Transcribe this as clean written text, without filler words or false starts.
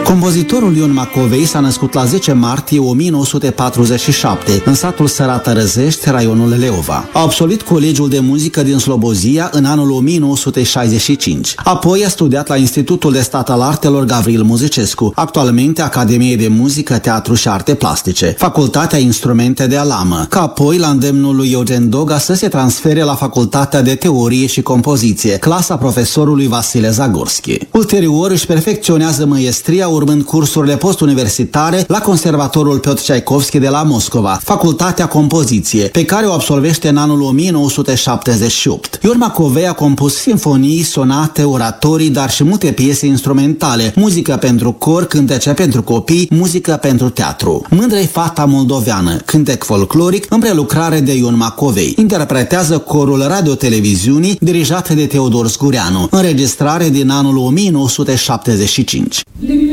Compozitorul Ion Macovei s-a născut la 10 martie 1947 în satul Sărata Răzești, raionul Leova. A absolvit Colegiul de Muzică din Slobozia în anul 1965. Apoi a studiat la Institutul de Stat al Artelor Gavril Muzicescu, actualmente Academie de Muzică, Teatru și Arte Plastice, Facultatea Instrumente de Alamă, ca apoi la îndemnul lui Eugen Doga să se transfere la Facultatea de Teorie și Compoziție, clasa profesorului Vasile Zagorski. Ulterior își perfecționează măiestria urmând cursurile postuniversitare la Conservatorul Piotr Ceaikovski de la Moscova, Facultatea Compoziție, pe care o absolvește în anul 1978. Ion Macovei a compus sinfonii, sonate, oratorii, dar și multe piese instrumentale, muzică pentru cor, cântece pentru copii, muzică pentru teatru. Mândră-i fata moldoveană, cântec folcloric în prelucrare de Ion Macovei. Interpretează corul radio-televiziunii dirijat de Teodor Zgureanu, înregistrare din anul 1975.